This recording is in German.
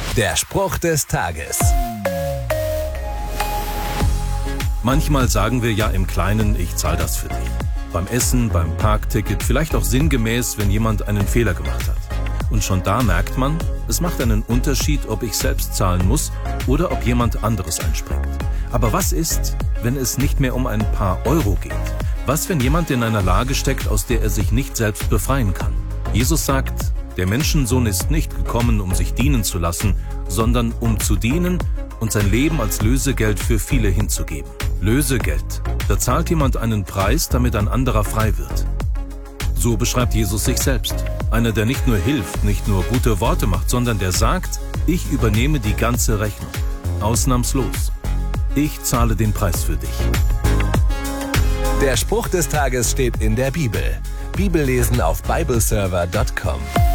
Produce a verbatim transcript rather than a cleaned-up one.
Der Spruch des Tages. Manchmal sagen wir ja im Kleinen, ich zahle das für dich. Beim Essen, beim Parkticket, vielleicht auch sinngemäß, wenn jemand einen Fehler gemacht hat. Und schon da merkt man, es macht einen Unterschied, ob ich selbst zahlen muss oder ob jemand anderes einspringt. Aber was ist, wenn es nicht mehr um ein paar Euro geht? Was, wenn jemand in einer Lage steckt, aus der er sich nicht selbst befreien kann? Jesus sagt, der Menschensohn ist nicht gekommen, um sich dienen zu lassen, sondern um zu dienen und sein Leben als Lösegeld für viele hinzugeben. Lösegeld. Da zahlt jemand einen Preis, damit ein anderer frei wird. So beschreibt Jesus sich selbst. Einer, der nicht nur hilft, nicht nur gute Worte macht, sondern der sagt, ich übernehme die ganze Rechnung. Ausnahmslos. Ich zahle den Preis für dich. Der Spruch des Tages steht in der Bibel. Bibellesen auf bibleserver punkt com.